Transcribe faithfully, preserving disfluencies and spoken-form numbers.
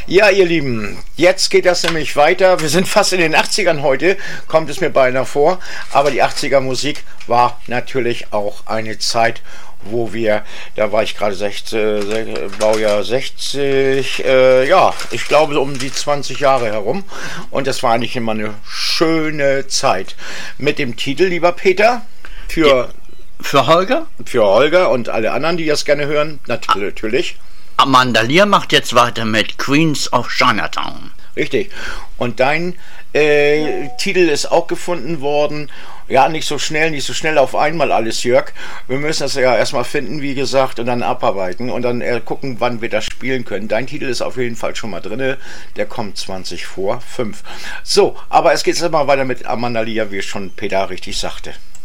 Ja, ihr Lieben, jetzt geht das nämlich weiter. Wir sind fast in den achtzigern heute, kommt es mir beinahe vor. Aber die achtziger Musik war natürlich auch eine Zeit, wo wir, da war ich gerade sechzig, Baujahr sechzig, äh, ja, ich glaube so um die zwanzig Jahre herum. Und das war eigentlich immer eine schöne Zeit. Mit dem Titel, lieber Peter, für... Für Holger? Für Holger und alle anderen, die das gerne hören, natürlich. Amanda Lear macht jetzt weiter mit Queens of Chinatown. Richtig. Und dein äh, Titel ist auch gefunden worden. Ja, nicht so schnell, nicht so schnell auf einmal alles, Jörg. Wir müssen das ja erstmal finden, wie gesagt, und dann abarbeiten und dann äh, gucken, wann wir das spielen können. Dein Titel ist auf jeden Fall schon mal drin. Der kommt zwanzig vor fünf. So, aber es geht jetzt mal weiter mit Amanda Lear, wie schon Peter richtig sagte.